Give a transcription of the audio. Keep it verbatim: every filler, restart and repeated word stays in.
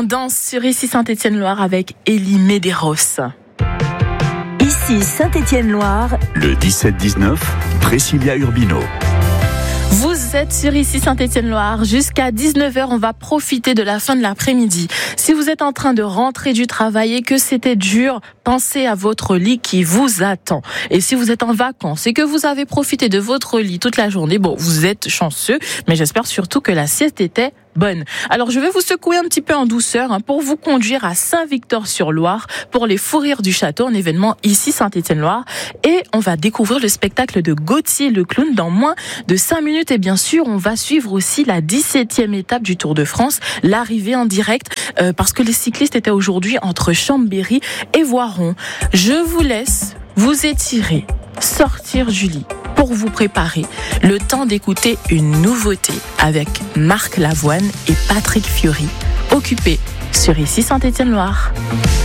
On danse sur Ici Saint-Étienne-Loire avec Élie Medeiros. Ici Saint-Étienne-Loire. Le dix-sept dix-neuf, Priscilla Urbino. Vous êtes sur Ici Saint-Étienne-Loire. Jusqu'à dix-neuf heures, on va profiter de la fin de l'après-midi. Si vous êtes en train de rentrer du travail et que c'était dur, pensez à votre lit qui vous attend. Et si vous êtes en vacances et que vous avez profité de votre lit toute la journée, bon, vous êtes chanceux, mais j'espère surtout que la sieste était bonne. Alors je vais vous secouer un petit peu en douceur hein, pour vous conduire à Saint-Victor-sur-Loire pour les Fous Rires du Château, un événement ici Saint-Étienne-Loire. Et on va découvrir le spectacle de Gauthier le clown dans moins de cinq minutes. Et bien sûr, on va suivre aussi la dix-septième étape du Tour de France, l'arrivée en direct, euh, parce que les cyclistes étaient aujourd'hui entre Chambéry et Voiron. Je vous laisse vous étirer, sortir du lit pour vous préparer le temps d'écouter une nouveauté avec Marc Lavoine et Patrick Fiori, occupés sur Ici Saint-Étienne-Loire.